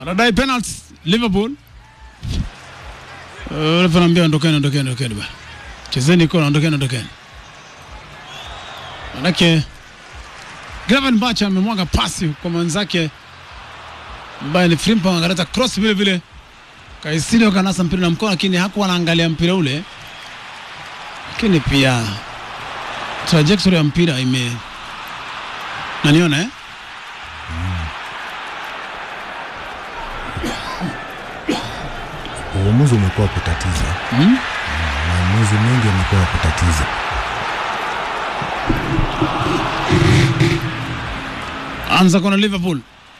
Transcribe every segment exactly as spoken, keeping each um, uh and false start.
Anadai penalty Liverpool. Uh, Referee ondokeni ondokeni ondokeni ba. Chezeni kona ondokeni ondokeni. Manake Gravenberch amemwaga pasi kwa mwenzake ambaye ni Frimpong, akaleta cross vile vile. Kaisilio kanasa mpira na mkono lakini hakuwa anaangalia mpira ule. Lakini pia trajectory ya mpira ime naniona eh? Uamuzi umekuwa kutatiza. Hmm? Maamuzi mengi yamekuwa kutatiza. Anza kona Liverpool.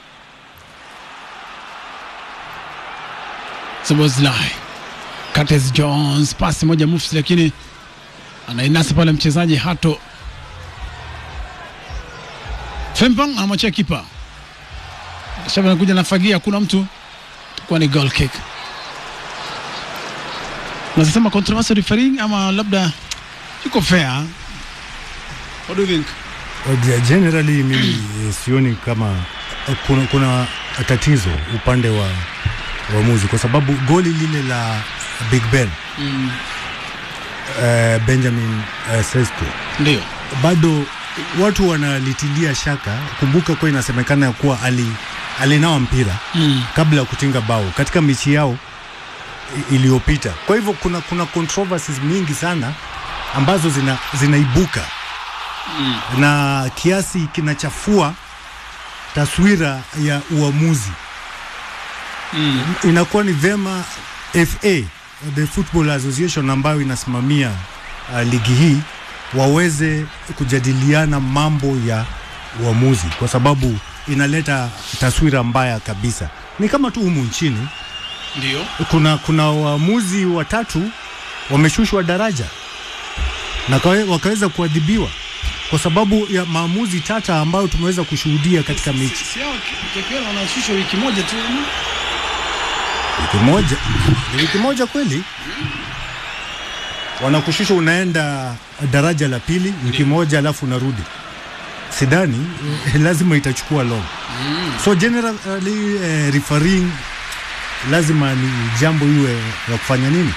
Szoboszlai. Curtis Jones pasi moja mufti lakini anainasa pale mchezaji Hato. Frimpong anamwachia kipa. Shabana anakuja nafagia, kuna mtu kwa ni goal kick. Unasema controversial refereeing ama labda yuko fair? What do you think? Generally mimi sioni kama kuna, kuna tatizo upande wa waamuzi kwa sababu goli lile la Big Ben mm. uh, Benjamin uh, Sesko ndio bado watu wanalitilia shaka. Kumbuka kwa inasemekana ya kuwa ali alinawa mpira mm. kabla ya kutinga bao katika mechi yao iliyopita. Kwa hivyo kuna kuna controversies mingi sana ambazo zina zinaibuka mm. na kiasi kinachafua taswira ya uamuzi mm. Inakuwa ni vema F A, the Football Association ambayo inasimamia uh, ligi hii, waweze kujadiliana mambo ya uamuzi kwa sababu inaleta taswira mbaya kabisa. Ni kama tu humu nchini ndio kuna kuna waamuzi watatu wameshushwa daraja na kawe, wakaweza kuadhibiwa kwa sababu ya maamuzi tata ambayo tumeweza kushuhudia katika mechi. Sio kekeo wanashushwa wiki moja tu. Wiki moja? Ni wiki moja kweli? Wanakushusha unaenda daraja la pili wiki moja alafu unarudi. Sidani lazima itachukua long. So generally uh, refereeing lazima ni jambo iwe ya kufanya nini?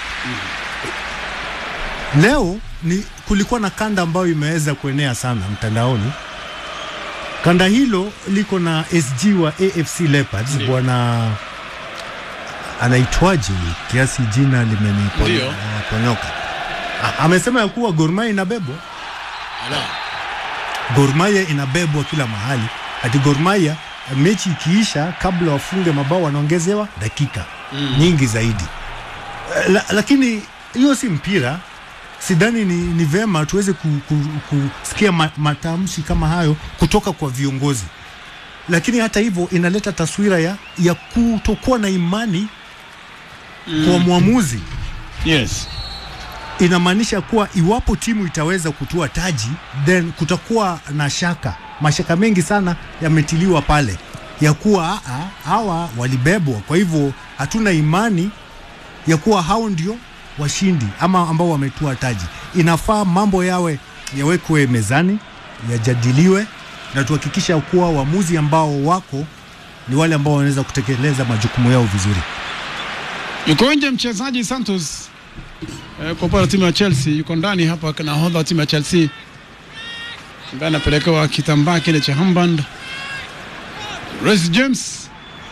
Leo ni kulikuwa na kanda ambayo imeweza kuenea sana mtandaoni. Kanda hilo liko na S G wa A F C Leopards, bwana anaitwaje kiasi jina limeniponyoka. Amesema ya kuwa Gor Mahia inabebwa. Ala. Gor Mahia inabebwa kila mahali. Ati Gor Mahia mechi ikiisha kabla wafunge mabao wanaongezewa dakika mm. nyingi zaidi. La, lakini hiyo si mpira. Sidhani ni, ni vema tuweze kusikia ku, ku, matamshi kama hayo kutoka kwa viongozi. Lakini hata hivyo inaleta taswira ya, ya kutokuwa na imani mm. kwa muamuzi. Yes. Inamaanisha kuwa iwapo timu itaweza kutua taji, then kutakuwa na shaka. Mashaka mengi sana yametiliwa pale ya kuwa aa, hawa walibebwa, kwa hivyo hatuna imani ya kuwa hao ndio washindi ama ambao wametua taji. Inafaa mambo yawe yawekwe mezani, yajadiliwe na tuhakikisha kuwa waamuzi ambao wako ni wale ambao wanaweza kutekeleza majukumu yao vizuri. Yuko nje mchezaji Santos eh, kwa pala timu ya Chelsea, yuko ndani hapa kana hodha timu ya Chelsea. Ambaye anapelekewa kitambaa kile cha Hamband. Reece James.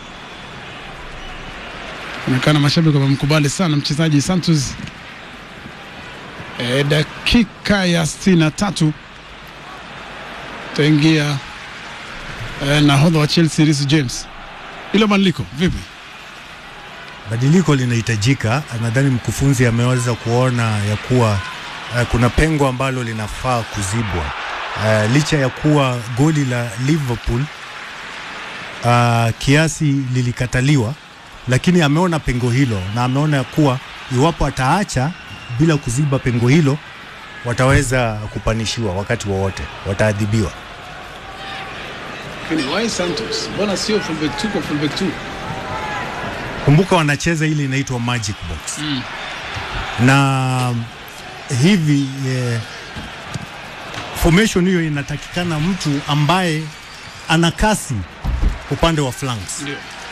Inaonekana mashabiki wamemkubali sana mchezaji Santos. E, dakika ya sitini na tatu taingia e, nahodha wa Chelsea Reece James. Hilo badiliko vipi? Badiliko linahitajika. Nadhani mkufunzi ameweza kuona ya kuwa uh, kuna pengo ambalo linafaa kuzibwa. Uh, licha ya kuwa goli la Liverpool uh, kiasi lilikataliwa, lakini ameona pengo hilo na ameona ya kuwa iwapo ataacha bila kuziba pengo hilo wataweza kupanishiwa wakati wowote, wataadhibiwa. Lakini why Santos? Mbona sio fullback two kwa fullback two? Kumbuka wanacheza ile inaitwa magic box. Mm. Na hivi eh, formation hiyo inatakikana mtu ambaye ana kasi upande wa flanks. Ndio.